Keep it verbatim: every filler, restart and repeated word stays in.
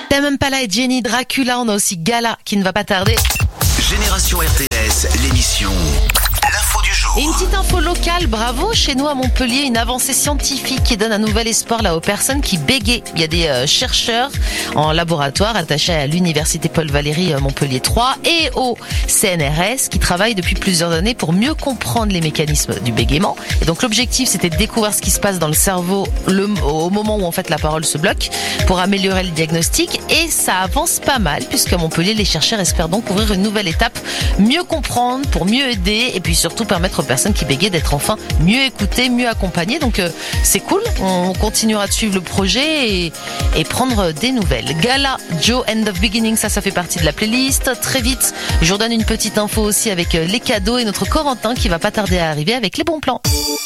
Tame Impala et Jenny Dracula, on a aussi Gala qui ne va pas tarder. Génération R T S, l'émission L'info du jour. Et une petite info locale, bravo, chez nous à Montpellier, une avancée scientifique qui donne un nouvel espoir là aux personnes qui bégayent. Il y a des euh, chercheurs en laboratoire attachés à l'université Paul Valéry euh, Montpellier trois et au C N R S qui travaillent depuis plusieurs années pour mieux comprendre les mécanismes du bégaiement. Et donc l'objectif c'était de découvrir ce qui se passe dans le cerveau le, au moment où en fait la parole se bloque pour améliorer le diagnostic, et ça avance pas mal puisqu'à Montpellier les chercheurs espèrent donc ouvrir une nouvelle étape, mieux comprendre pour mieux aider et puis surtout permettre aux personnes qui bégayent d'être enfin mieux écoutées, mieux accompagnées. Donc euh, c'est cool, on continuera de suivre le projet et, et prendre des nouvelles. Gala, Joe, End of Beginning, ça ça fait partie de la playlist. Très vite, je vous donne une petite info aussi avec les cadeaux et notre Corentin qui va pas tarder à arriver avec les bons plans.